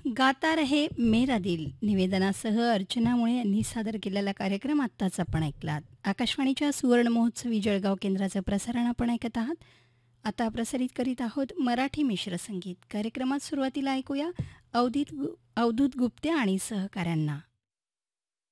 गाता रहे मेरा दिल निवेदनासह अर्चना मुळे यांनी सादर केलेला कार्यक्रम आत्ताच आपण ऐकलात. आकाशवाणीच्या सुवर्ण महोत्सवी जळगाव केंद्राचं प्रसारण आपण ऐकत आहात. आता प्रसारित करीत आहोत मराठी मिश्र संगीत. कार्यक्रमात सुरुवातीला ऐकूया अवधूत गुप्ते आणि सहकाऱ्यांना.